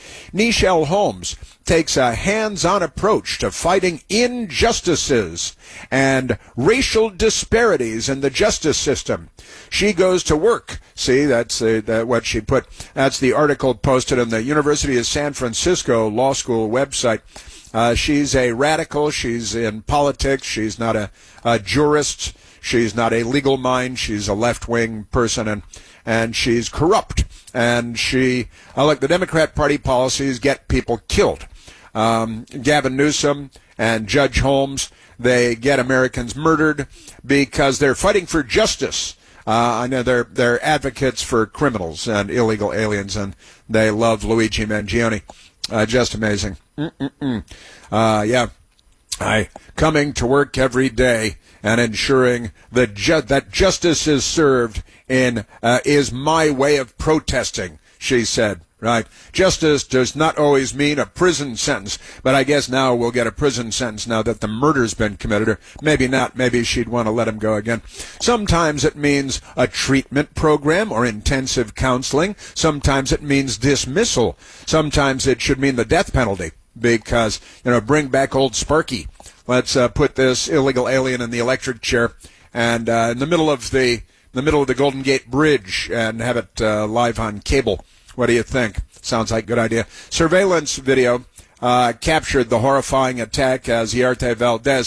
Nichelle Holmes takes a hands-on approach to fighting injustices and racial disparities in the justice system. She goes to work. See, that's uh, that what she put. That's the article posted on the University of San Francisco Law School website. Uh, she's a radical. She's in politics. She's not a, a jurist. She's not a legal mind. She's a left-wing person, and and she's corrupt. And she, uh, like the Democrat Party policies, get people killed. Um, Gavin Newsom and Judge Holmes, they get Americans murdered because they're fighting for justice. Uh, I know they're they're advocates for criminals and illegal aliens, and they love Luigi Mangione. Uh, just amazing. Mm-mm-mm. Uh, yeah, I coming to work every day and ensuring that ju- that justice is served in uh, is my way of protesting, she said. Right. Justice does not always mean a prison sentence, but I guess now we'll get a prison sentence now that the murder's been committed, or maybe not. Maybe she'd want to let him go again. Sometimes it means a treatment program or intensive counseling. Sometimes it means dismissal. Sometimes it should mean the death penalty because, you know, bring back old Sparky. Let's uh, put this illegal alien in the electric chair and uh, in the middle of the in the middle of the Golden Gate Bridge and have it uh, live on cable. What do you think? Sounds like a good idea. Surveillance video uh, captured the horrifying attack as Yarte Valdez